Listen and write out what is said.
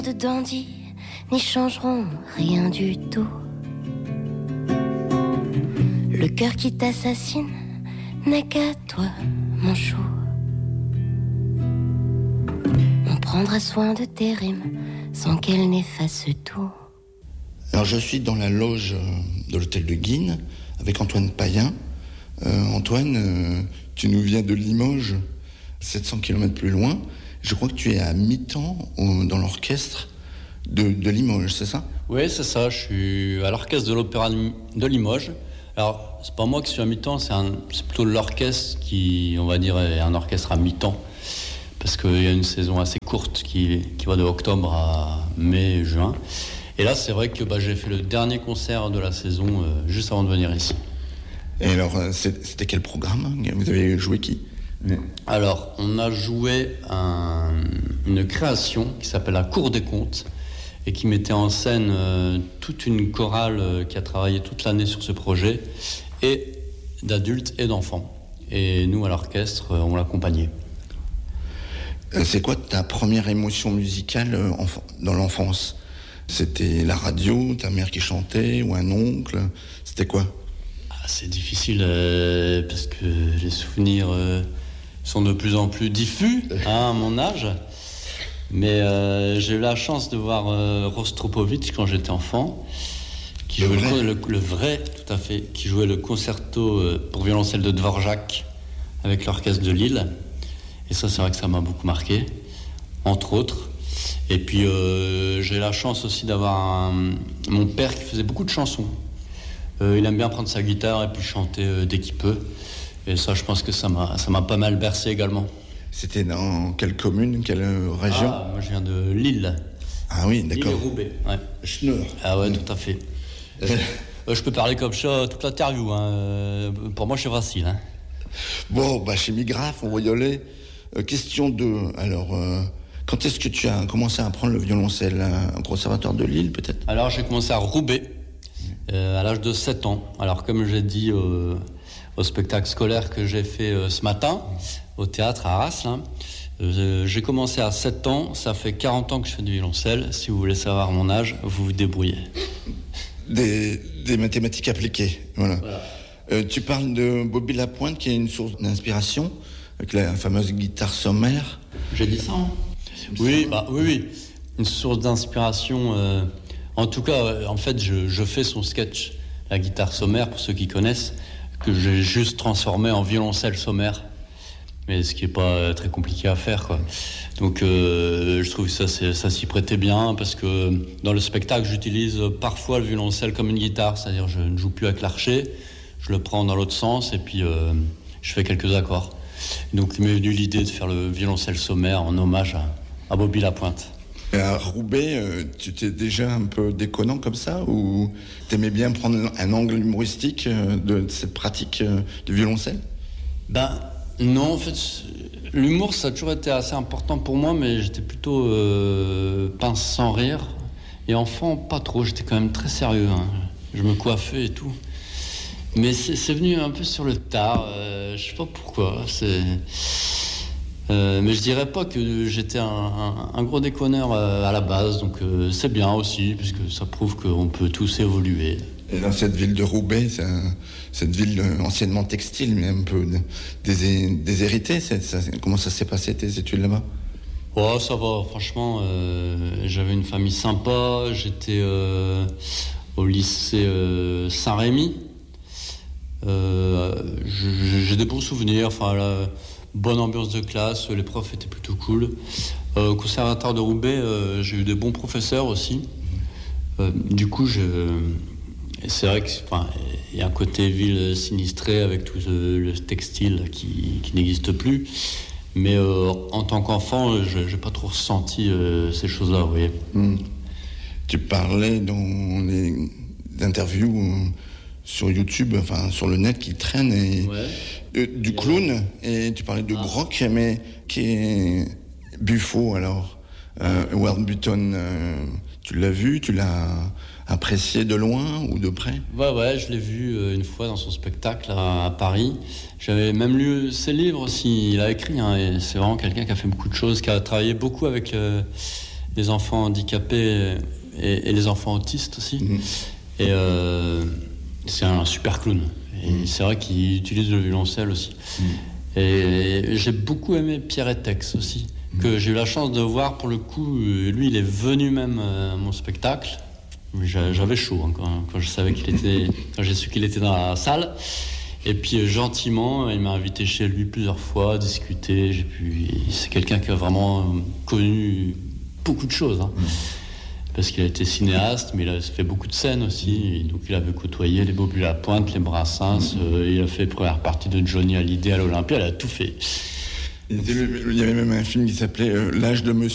De dandy n'y changeront rien du tout. Le cœur qui t'assassine n'est qu'à toi, mon chou. On prendra soin de tes rimes sans qu'elles n'effacent tout. Alors je suis dans la loge de l'hôtel de Guînes avec Antoine Payen. Antoine, tu nous viens de Limoges, 700 km plus loin. Je crois que tu es à mi-temps dans l'orchestre de Limoges, c'est ça ? Oui, c'est ça. Je suis à l'orchestre de l'Opéra de Limoges. Alors, c'est pas moi qui suis à mi-temps, c'est plutôt l'orchestre qui, on va dire, est un orchestre à mi-temps. Parce qu'il y a une saison assez courte qui va de octobre à mai, juin. Et là, c'est vrai que j'ai fait le dernier concert de la saison juste avant de venir ici. Et alors, c'était quel programme ? Vous avez joué qui ? Alors, on a joué une création qui s'appelle La Cour des Contes et qui mettait en scène toute une chorale qui a travaillé toute l'année sur ce projet, et d'adultes et d'enfants. Et nous, à l'orchestre, on l'accompagnait. C'est quoi ta première émotion musicale dans l'enfance ? C'était la radio, ta mère qui chantait, ou un oncle ? C'était quoi ? C'est difficile parce que les souvenirs sont de plus en plus diffus à mon âge. Mais j'ai eu la chance de voir Rostropovitch quand j'étais enfant, qui jouait le vrai, tout à fait, qui jouait le concerto pour violoncelle de Dvorak avec l'orchestre de Lille. Et ça, c'est vrai que ça m'a beaucoup marqué, entre autres. Et puis j'ai eu la chance aussi d'avoir mon père qui faisait beaucoup de chansons. Il aime bien prendre sa guitare et puis chanter dès qu'il peut. Et ça, je pense que ça m'a pas mal bercé également. C'était dans quelle commune, quelle région ? Moi, je viens de Lille. Ah oui, d'accord. Lille et Roubaix, ouais. Schneur. Ah ouais, tout à fait. Je peux parler comme ça toute l'interview. Hein. Pour moi, c'est facile. Hein. Bon, chez Migraphe, on voyolait. Question 2. Alors, quand est-ce que tu as commencé à apprendre le violoncelle ? Au conservatoire de Lille, peut-être ? Alors, j'ai commencé à Roubaix à l'âge de 7 ans. Alors, comme j'ai dit au spectacle scolaire que j'ai fait ce matin, au théâtre à Arras, là, j'ai commencé à 7 ans. Ça fait 40 ans que je fais du violoncelle. Si vous voulez savoir mon âge, vous vous débrouillez. Des mathématiques appliquées, voilà. Tu parles de Bobby Lapointe, qui est une source d'inspiration, avec la fameuse guitare sommaire. J'ai dit ça, hein ? Oui. Une source d'inspiration. En tout cas, en fait, je fais son sketch, la guitare sommaire, pour ceux qui connaissent, que j'ai juste transformé en violoncelle sommaire. Mais ce qui n'est pas très compliqué à faire, quoi. Donc, je trouve que ça s'y prêtait bien, parce que dans le spectacle, j'utilise parfois le violoncelle comme une guitare, c'est-à-dire je ne joue plus avec l'archet, je le prends dans l'autre sens, et puis je fais quelques accords. Donc, il m'est venu l'idée de faire le violoncelle sommaire en hommage à Bobby Lapointe. Et à Roubaix, tu étais déjà un peu déconnant comme ça, ou t'aimais bien prendre un angle humoristique de cette pratique du violoncelle ? Non, en fait, l'humour, ça a toujours été assez important pour moi, mais j'étais plutôt pince sans rire. Et enfant, pas trop, j'étais quand même très sérieux. Hein. Je me coiffais et tout. Mais c'est venu un peu sur le tard, je sais pas pourquoi. Mais je dirais pas que j'étais un gros déconneur à la base, donc c'est bien aussi, puisque ça prouve qu'on peut tous évoluer. Et dans cette ville de Roubaix, cette ville anciennement textile, mais un peu déshéritée, comment ça s'est passé tes études là-bas ? Oh, ça va, franchement, j'avais une famille sympa, j'étais au lycée Saint-Rémy. J'ai des bons souvenirs, la bonne ambiance de classe, les profs étaient plutôt cool. Au conservatoire de Roubaix, j'ai eu des bons professeurs aussi. Du coup, c'est vrai qu'il y a un côté ville sinistrée avec tout le textile qui n'existe plus. Mais en tant qu'enfant, je n'ai pas trop ressenti ces choses-là, vous voyez. Tu parlais dans les interviews sur YouTube, sur le net qui traîne, du clown, et tu parlais de Grock, mais qui est Buffo, alors. World Button, tu l'as vu, tu l'as apprécié de loin ou de près ? Ouais, je l'ai vu une fois dans son spectacle à Paris. J'avais même lu ses livres aussi, il a écrit, et c'est vraiment quelqu'un qui a fait beaucoup de choses, qui a travaillé beaucoup avec les enfants handicapés et les enfants autistes aussi. Et c'est un super clown. Et c'est vrai qu'il utilise le violoncelle aussi. Et j'ai beaucoup aimé Pierre Etex aussi, que j'ai eu la chance de voir pour le coup. Lui, il est venu même à mon spectacle. J'avais chaud hein, quand je savais quand j'ai su qu'il était dans la salle. Et puis gentiment, il m'a invité chez lui plusieurs fois, discuter. C'est quelqu'un qui a vraiment connu beaucoup de choses. Hein. Parce qu'il a été cinéaste, mais il a fait beaucoup de scènes aussi. Et donc il avait côtoyé les Bobby-Lapointe, les Brassens. Il a fait première partie de Johnny Hallyday à l'Olympia. Il a tout fait. Il y avait même un film qui s'appelait L'âge de Monsieur